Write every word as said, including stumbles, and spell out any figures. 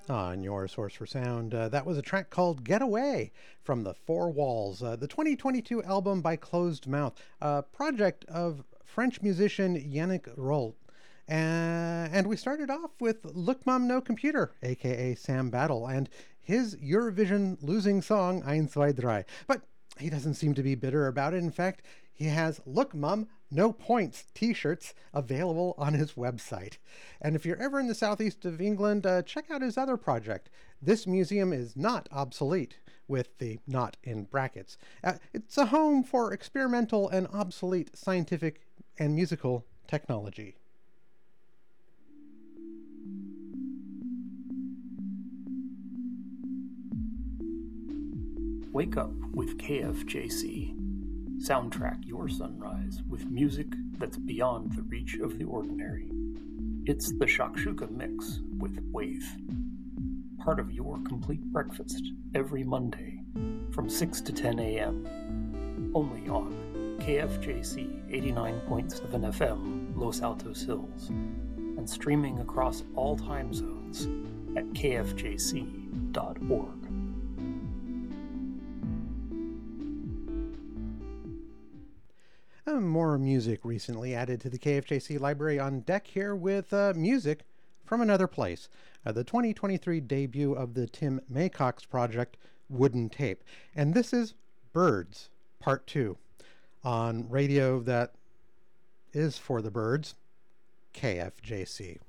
On your source for sound, uh, that was a track called Get Away from the Four Walls, uh, the twenty twenty-two album by Closed Mouth, a project of French musician Yannick Rolt. Uh, and we started off with Look Mum No Computer, aka Sam Battle, and his Eurovision losing song Eins, zwei, drei. But he doesn't seem to be bitter about it. In fact, he has Look Mum No Points t-shirts available on his website. And if you're ever in the southeast of England, uh, check out his other project. This museum is not obsolete, with the not in brackets. Uh, it's a home for experimental and obsolete scientific and musical technology. Wake up with K F J C. Soundtrack your sunrise with music that's beyond the reach of the ordinary. It's the Shakshuka Mix with Wave. Part of your complete breakfast every Monday from six to ten a.m. Only on K F J C eighty-nine point seven F M Los Altos Hills and streaming across all time zones at k f j c dot org. Uh, more music recently added to the K F J C library on deck here with uh, music from another place. Uh, the twenty twenty-three debut of the Tim Maycox project, Wooden Tape. And this is Birds, Part two, on radio that is for the birds, K F J C.